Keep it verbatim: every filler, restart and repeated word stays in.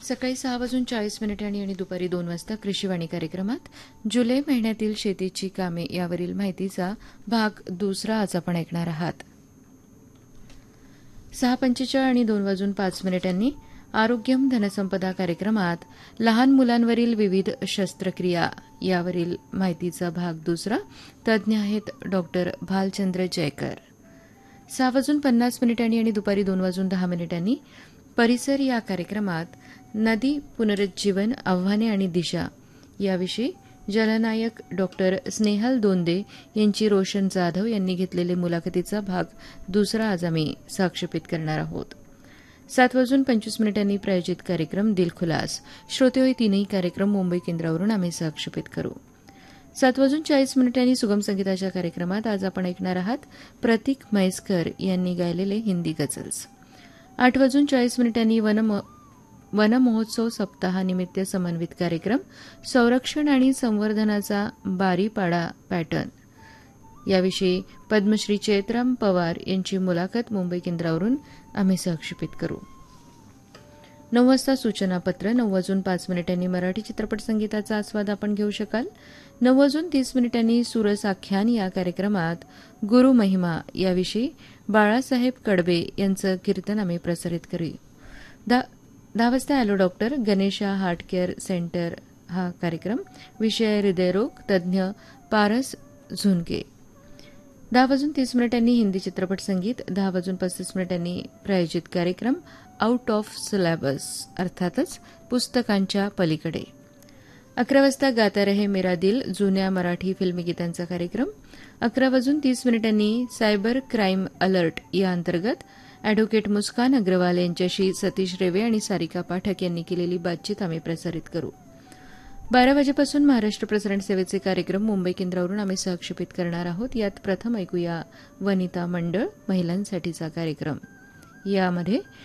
सकाळी सहा वाजून चाळीस मिनिटांनी आणि दुपारी दोन वाजता कृषीवाणी कार्यक्रमात जुलै महिन्यातील शेतीची कामे यावरील माहितीचा भाग दुसरा आज आपण ऐकणार आहात. सहा पंचेचाळीस आणि दोन वाजून पाच मिनिटांनी आरोग्यम धनसंपदा कार्यक्रमात लहान मुलांवरील विविध शस्त्रक्रिया यावरील माहितीचा भाग दुसरा. तज्ज्ञ आहेत डॉक्टर भालचंद्र जयकर. सहा वाजून पन्नास मिनिटांनी आणि दुपारी दोन वाजून दहा मिनिटांनी परिसर या कार्यक्रमात नदी पुनरुज्जीवन आव्हाने आणि दिशा याविषयी जलनायक डॉक्टर स्नेहल दोंदे यांची रोशन जाधव यांनी घेतलेले मुलाखतीचा भाग दुसरा आज आम्ही साक्षेपित करणार आहोत. सात वाजून पंचवीस मिनिटांनी प्रायोजित कार्यक्रम दिलखुलास श्रोते तीनही कार्यक्रम मुंबई केंद्रावरून आम्ही साक्षेपित करू. सात वाजून चाळीस मिनिटांनी सुगम संगीताच्या कार्यक्रमात आज आपण ऐकणार आहात प्रतीक म्हैसकर यांनी गायलेले हिंदी गझल्स. आठ वाजून चाळीस मिनिटांनी वन वन महोत्सव सप्ताहानिमित्त समन्वित कार्यक्रम संरक्षण आणि संवर्धनाचा बारीपाडा पॅटर्न याविषयी पद्मश्री चैत्राम पवार यांची मुलाखत मुंबई केंद्रावरून आम्ही साक्षेपित करू. नऊ वाजता सूचनापत्र. नऊ वाजून पाच मिनिटांनी मराठी चित्रपट संगीताचा आस्वाद आपण घेऊ शकाल. नऊ वाजून तीस मिनिटांनी सुरसाख्यान या कार्यक्रमात गुरु महिमा याविषयी बाळासाहेब कडबे यांचं कीर्तन आम्ही प्रसारित करू. दहा वाजता hello doctor Ganesha heart care centre हा कार्यक्रम विषय हृदयरोग तज्ज्ञ पारस झुनके. दहा वाजून तीस मिनिटांनी हिंदी चित्रपट संगीत. दहा वाजून पस्तीस मिनिटांनी प्रायोजित कार्यक्रम आउट ऑफ सिलेबस अर्थातच पुस्तकांच्या पलीकडे. अकरा वाजता गाता रहे मेरा दिल जुन्या मराठी फिल्मी गीतांचा कार्यक्रम. अकरा वाजून तीस मिनिटांनी सायबर क्राईम अलर्ट या अंतर्गत अॅडव्होकेट मुस्कान अग्रवाल यांच्याशी सतीश रेवे आणि सारिका पाठक यांनी केलेली बातचीत आम्ही प्रसारित करू. बारा वाजेपासून महाराष्ट्र प्रसारण सेवेचे कार्यक्रम मुंबई केंद्रावरून आम्ही सहक्षेपित करणार आहोत. यात प्रथम ऐकूया वनिता मंडळ महिलांसाठीचा कार्यक्रम. यामध्ये